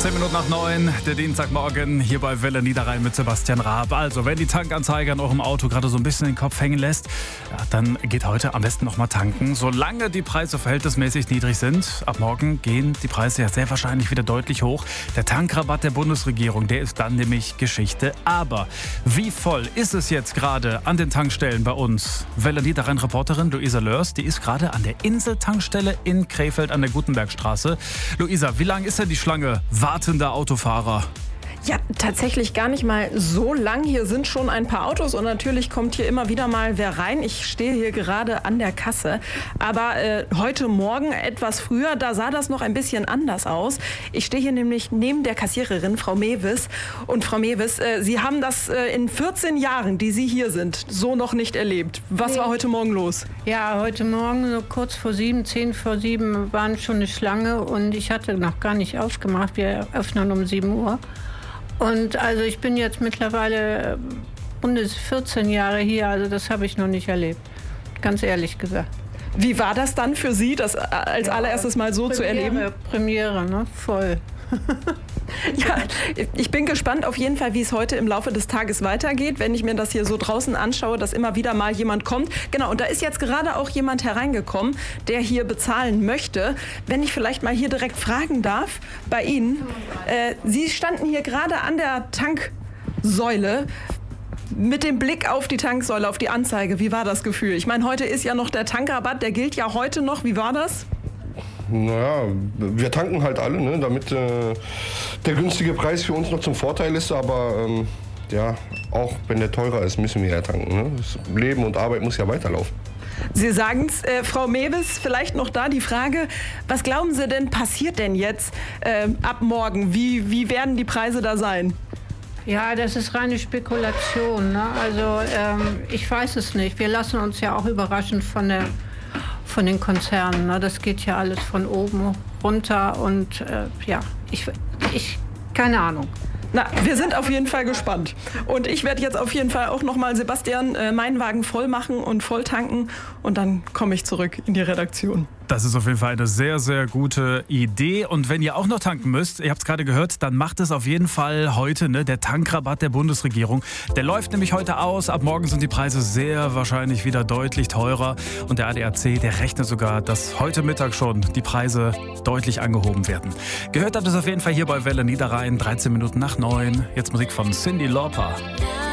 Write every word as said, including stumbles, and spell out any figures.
dreizehn Minuten nach neun, der Dienstagmorgen hier bei Welle Niederrhein mit Sebastian Raab. Also, wenn die Tankanzeige an eurem Auto gerade so ein bisschen den Kopf hängen lässt, ja, dann geht heute am besten noch mal tanken. Solange die Preise verhältnismäßig niedrig sind, ab morgen gehen die Preise ja sehr wahrscheinlich wieder deutlich hoch. Der Tankrabatt der Bundesregierung, der ist dann nämlich Geschichte. Aber wie voll ist es jetzt gerade an den Tankstellen bei uns? Welle Niederrhein-Reporterin Luisa Lörs, die ist gerade an der Inseltankstelle in Krefeld an der Gutenbergstraße. Luisa, wie lang ist denn die Schlange wartender Autofahrer? Ja, tatsächlich gar nicht mal so lang. Hier sind schon ein paar Autos und natürlich kommt hier immer wieder mal wer rein. Ich stehe hier gerade an der Kasse. Aber äh, heute Morgen etwas früher, da sah das noch ein bisschen anders aus. Ich stehe hier nämlich neben der Kassiererin, Frau Mewis. Und Frau Mewis, äh, Sie haben das äh, in vierzehn Jahren, die Sie hier sind, so noch nicht erlebt. Was Nee. war heute Morgen los? Ja, heute Morgen, so kurz vor sieben, zehn vor sieben, waren schon eine Schlange und ich hatte noch gar nicht aufgemacht. Wir öffnen um sieben Uhr. Und also ich bin jetzt mittlerweile rund vierzehn Jahre hier, also das habe ich noch nicht erlebt, ganz ehrlich gesagt. Wie war das dann für Sie, das als allererstes Mal so Premiere, zu erleben? Premiere, ne? Voll. Ja, ich bin gespannt auf jeden Fall, wie es heute im Laufe des Tages weitergeht, wenn ich mir das hier so draußen anschaue, dass immer wieder mal jemand kommt. Genau, und da ist jetzt gerade auch jemand hereingekommen, der hier bezahlen möchte. Wenn ich vielleicht mal hier direkt fragen darf, bei Ihnen. Äh, Sie standen hier gerade an der Tanksäule mit dem Blick auf die Tanksäule, auf die Anzeige. Wie war das Gefühl? Ich meine, heute ist ja noch der Tankrabatt, der gilt ja heute noch. Wie war das? Naja, wir tanken halt alle, ne, damit äh, der günstige Preis für uns noch zum Vorteil ist. Aber ähm, ja, auch wenn der teurer ist, müssen wir ja tanken. Ne? Das Leben und Arbeit muss ja weiterlaufen. Sie sagen es, äh, Frau Mewis, vielleicht noch da die Frage, was glauben Sie denn, passiert denn jetzt äh, ab morgen? Wie, wie werden die Preise da sein? Ja, das ist reine Spekulation, ne? Also ähm, ich weiß es nicht. Wir lassen uns ja auch überraschen von der von den Konzernen. Ne? Das geht ja alles von oben runter und äh, ja, ich, ich, keine Ahnung. Na, wir sind auf jeden Fall gespannt. Und ich werde jetzt auf jeden Fall auch nochmal, Sebastian, äh, meinen Wagen voll machen und voll tanken und dann komme ich zurück in die Redaktion. Das ist auf jeden Fall eine sehr, sehr gute Idee. Und wenn ihr auch noch tanken müsst, ihr habt es gerade gehört, dann macht es auf jeden Fall heute, ne, der Tankrabatt der Bundesregierung. Der läuft nämlich heute aus. Ab morgen sind die Preise sehr wahrscheinlich wieder deutlich teurer. Und der A D A C, der rechnet sogar, dass heute Mittag schon die Preise deutlich angehoben werden. Gehört habt ihr es auf jeden Fall hier bei Welle Niederrhein, dreizehn Minuten nach neun. Jetzt Musik von Cyndi Lauper.